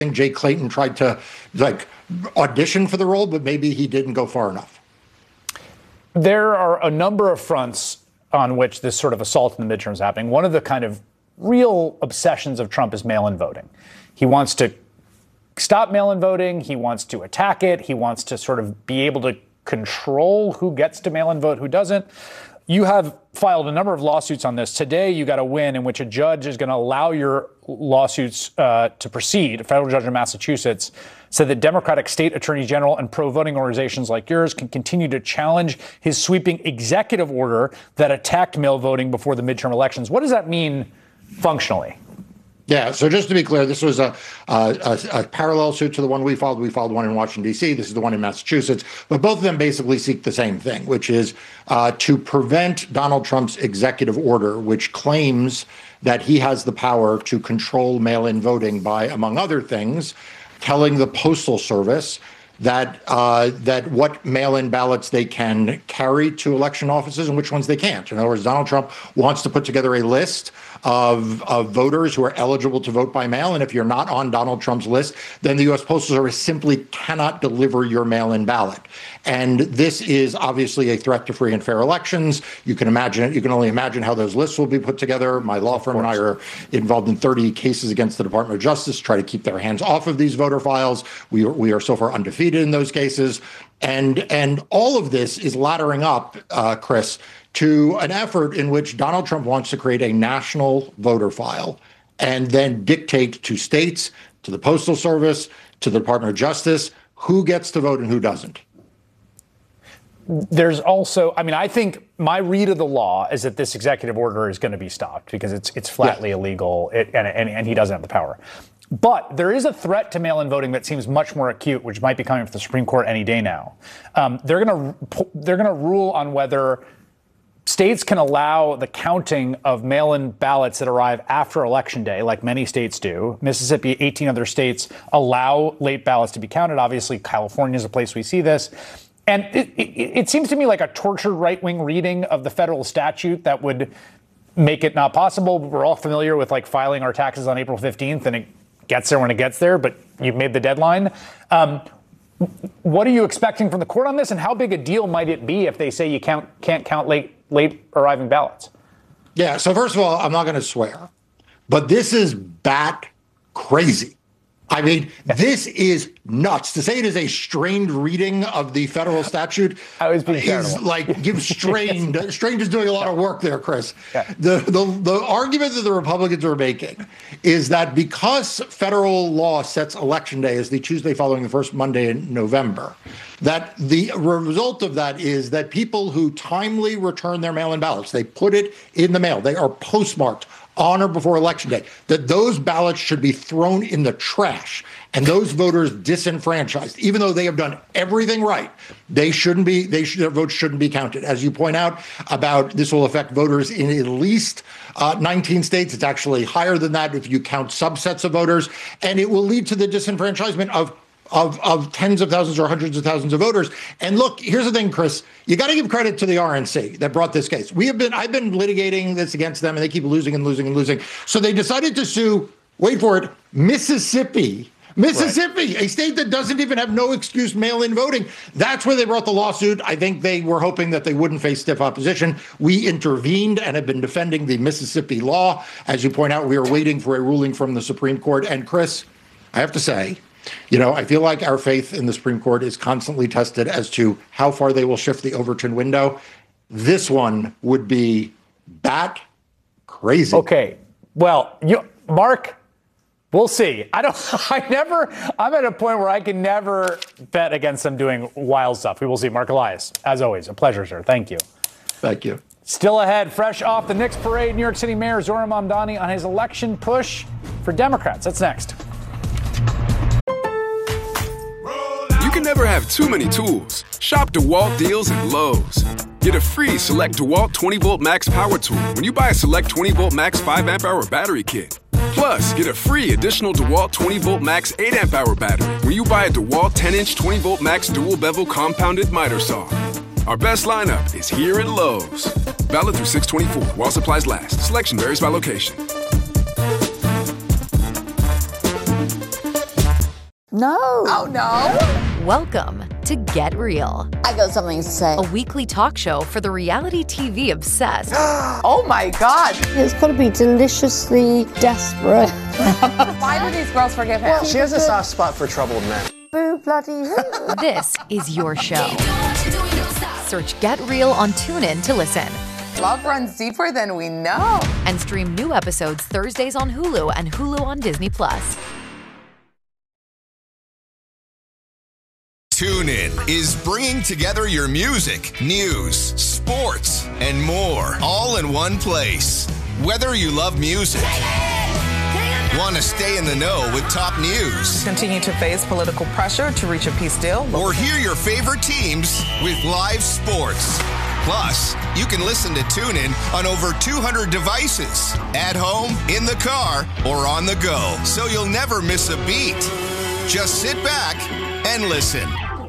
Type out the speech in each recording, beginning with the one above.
think Jay Clayton tried to audition for the role, but maybe he didn't go far enough. There are a number of fronts on which this sort of assault in the midterms is happening. One of the kind of real obsessions of Trump is mail-in voting. He wants to stop mail-in voting. He wants to attack it. He wants to sort of be able to control who gets to mail-in vote, who doesn't. You have filed a number of lawsuits on this. Today, you got a win in which a judge is going to allow your lawsuits to proceed. A federal judge in Massachusetts said that Democratic state attorney general and pro-voting organizations like yours can continue to challenge his sweeping executive order that attacked mail voting before the midterm elections. What does that mean functionally? Yeah, so just to be clear, this was a parallel suit to the one we filed. We filed one in Washington, D.C. This is the one in Massachusetts. But both of them basically seek the same thing, which is to prevent Donald Trump's executive order, which claims that he has the power to control mail-in voting by, among other things, telling the Postal Service that what mail-in ballots they can carry to election offices and which ones they can't. In other words, Donald Trump wants to put together a list of voters who are eligible to vote by mail. And if you're not on Donald Trump's list, then the U.S. Postal Service simply cannot deliver your mail-in ballot. And this is obviously a threat to free and fair elections. You can imagine it. You can only imagine how those lists will be put together. My law firm and I are involved in 30 cases against the Department of Justice to try to keep their hands off of these voter files. We are so far undefeated in those cases. And all of this is laddering up, Chris, to an effort in which Donald Trump wants to create a national voter file and then dictate to states, to the Postal Service, to the Department of Justice, who gets to vote and who doesn't. There's also, I think my read of the law is that this executive order is going to be stopped because it's flatly illegal and he doesn't have the power. But there is a threat to mail-in voting that seems much more acute, which might be coming from the Supreme Court any day now. They're going to rule on whether states can allow the counting of mail-in ballots that arrive after Election Day, like many states do. Mississippi, 18 other states allow late ballots to be counted. Obviously, California is a place we see this. And it seems to me like a tortured right-wing reading of the federal statute that would make it not possible. We're all familiar with filing our taxes on April 15th, and it gets there when it gets there, but you've made the deadline. What are you expecting from the court on this, and how big a deal might it be if they say you can't count late arriving ballots? Yeah, so first of all, I'm not going to swear, but this is bat crazy. This is nuts. To say it is a strained reading of the federal statute is give strained. Strained is doing a lot of work there, Chris. Yeah. The argument that the Republicans are making is that because federal law sets Election Day as the Tuesday following the first Monday in November, that the result of that is that people who timely return their mail-in ballots, they put it in the mail, they are postmarked on or before Election Day, that those ballots should be thrown in the trash and those voters disenfranchised, even though they have done everything right. Their votes shouldn't be counted. As you point out about this will affect voters in at least 19 states. It's actually higher than that if you count subsets of voters, and it will lead to the disenfranchisement of tens of thousands or hundreds of thousands of voters. And look, here's the thing, Chris, you got to give credit to the RNC that brought this case. I've been litigating this against them, and they keep losing and losing and losing. So they decided to sue, wait for it, Mississippi, right. A state that doesn't even have no excuse mail-in voting. That's where they brought the lawsuit. I think they were hoping that they wouldn't face stiff opposition. We intervened and have been defending the Mississippi law. As you point out, we are waiting for a ruling from the Supreme Court. And Chris, I have to say, I feel like our faith in the Supreme Court is constantly tested as to how far they will shift the Overton window. This one would be bat crazy. Okay. Well, Mark, we'll see. I'm at a point where I can never bet against them doing wild stuff. We will see. Mark Elias, as always, a pleasure, sir. Thank you. Thank you. Still ahead, fresh off the Knicks parade, New York City Mayor Zohran Mamdani on his election push for Democrats. That's next. You can never have too many tools. Shop DeWalt deals at Lowe's. Get a free Select DeWalt 20-volt Max Power Tool when you buy a Select 20-volt Max 5-amp-hour battery kit. Plus, get a free additional DeWalt 20-volt Max 8-amp-hour battery when you buy a DeWalt 10-inch 20-volt Max dual-bevel compounded miter saw. Our best lineup is here at Lowe's. Valid through 6/24 while supplies last. Selection varies by location. No. Oh, no. Welcome to Get Real. I got something to say. A weekly talk show for the reality TV obsessed. Oh, my God. It's got to be deliciously desperate. Why do these girls forgive him? She has a soft spot for troubled men. Boo bloody who? This is your show. Search Get Real on TuneIn to listen. Love runs deeper than we know. And stream new episodes Thursdays on Hulu and Hulu on Disney+. TuneIn is bringing together your music, news, sports, and more, all in one place. Whether you love music, want to stay in the know with top news, Continue to face political pressure to reach a peace deal, or hear your favorite teams with live sports. Plus, you can listen to TuneIn on over 200 devices, at home, in the car, or on the go, so you'll never miss a beat. Just sit back and listen.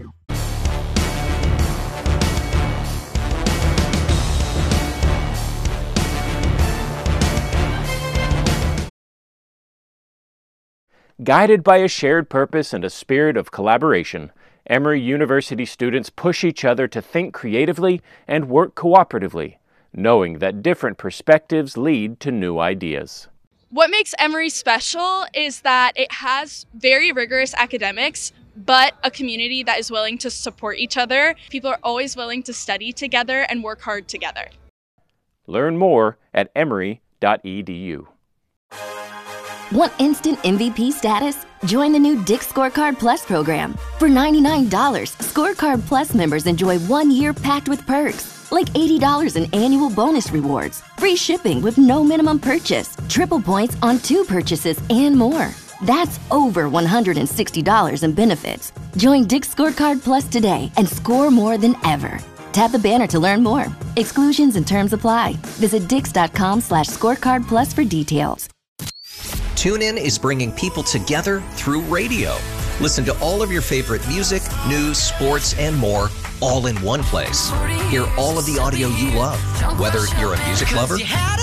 Guided by a shared purpose and a spirit of collaboration, Emory University students push each other to think creatively and work cooperatively, knowing that different perspectives lead to new ideas. What makes Emory special is that it has very rigorous academics, but a community that is willing to support each other. People are always willing to study together and work hard together. Learn more at emory.edu. Want instant MVP status? Join the new Dick's Scorecard Plus program. For $99, Scorecard Plus members enjoy 1 year packed with perks, like $80 in annual bonus rewards, free shipping with no minimum purchase, triple points on 2 purchases, and more. That's over $160 in benefits. Join Dick's Scorecard Plus today and score more than ever. Tap the banner to learn more. Exclusions and terms apply. Visit dix.com/scorecard plus for details. TuneIn is bringing people together through radio. Listen to all of your favorite music, news, sports, and more, all in one place. Hear all of the audio you love, whether you're a music lover,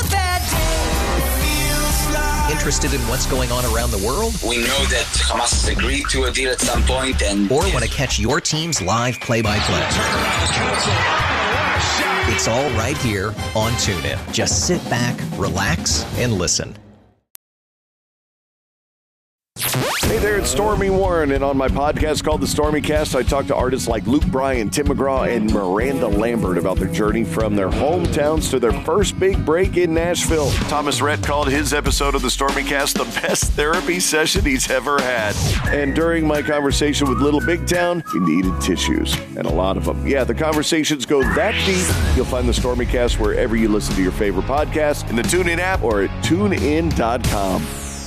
interested in what's going on around the world, we know that Hamas has agreed to a deal at some point, and or want to catch your team's live play-by-play. It's all right here on TuneIn. Just sit back, relax, and listen. Hey there, it's Stormy Warren, and on my podcast called The Stormy Cast, I talk to artists like Luke Bryan, Tim McGraw, and Miranda Lambert about their journey from their hometowns to their first big break in Nashville. Thomas Rhett called his episode of The Stormy Cast the best therapy session he's ever had. And during my conversation with Little Big Town, he needed tissues, and a lot of them. Yeah, the conversations go that deep. You'll find The Stormy Cast wherever you listen to your favorite podcast, in the TuneIn app, or at tunein.com.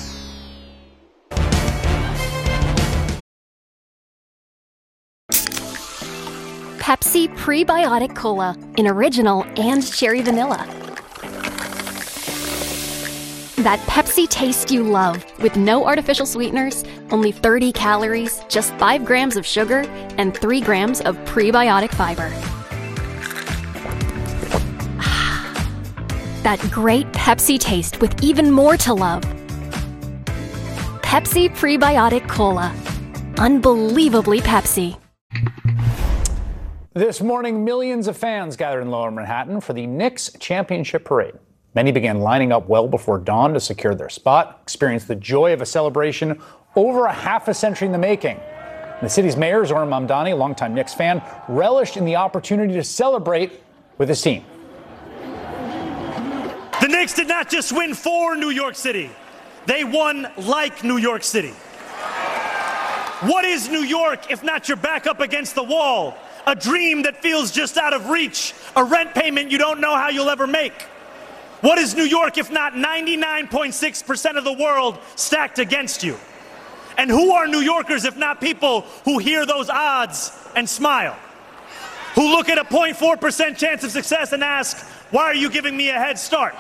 Pepsi Prebiotic Cola in original and cherry vanilla. That Pepsi taste you love, with no artificial sweeteners, only 30 calories, just 5 grams of sugar, and 3 grams of prebiotic fiber. That great Pepsi taste with even more to love. Pepsi Prebiotic Cola. Unbelievably Pepsi. This morning, millions of fans gathered in Lower Manhattan for the Knicks championship parade. Many began lining up well before dawn to secure their spot, experience the joy of a celebration over a half a century in the making. The city's mayor, Zohran Mamdani, a longtime Knicks fan, relished in the opportunity to celebrate with his team. The Knicks did not just win for New York City. They won like New York City. What is New York if not your back up against the wall? A dream that feels just out of reach, a rent payment you don't know how you'll ever make. What is New York if not 99.6% of the world stacked against you? And who are New Yorkers if not people who hear those odds and smile? Who look at a 0.4% chance of success and ask, why are you giving me a head start?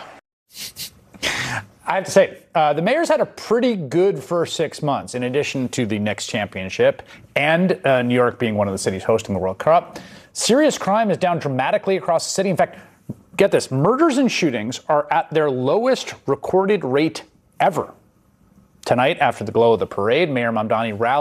I have to say, the Mayor's had a pretty good first 6 months, in addition to the Knicks championship and New York being one of the cities hosting the World Cup. Serious crime is down dramatically across the city. In fact, get this, murders and shootings are at their lowest recorded rate ever. Tonight, after the glow of the parade, Mayor Mamdani rallied